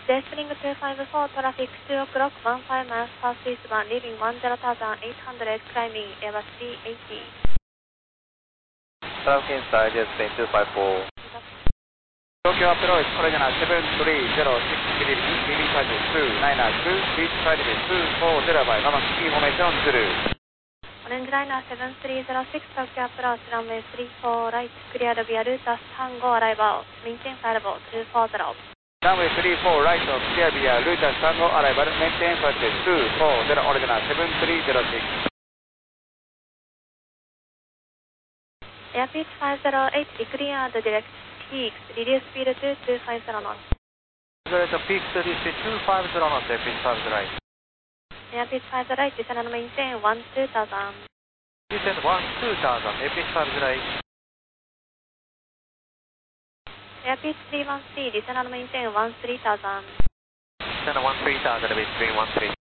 Despring 254, traffic 2 o'clock, 15 miles past eastbound, leaving 10,800, climbing Airbus 380. Traffic inside, Despring 254. Tokyo approach, Korean 7306, leaving target 292, reach target 240 by Mama Key formation Zulu. Orange liner 7306, Tokyo approach, runway 34 right, cleared via route Tango arrival, maintain flight level 240. Runway 34 right, clear via route Tango arrival, maintain flight level 240, original 7306. Airpitch 508, decleared direct peaks, reduce speed to 250 knots. Peaks to this 250 knots, Airpitch 508. Airpitch 508, descend and maintain 12000. Descend 12000, Airpitch 508. Airpitch 313, descend and maintain 13000. Descend 13000, Airpitch 313.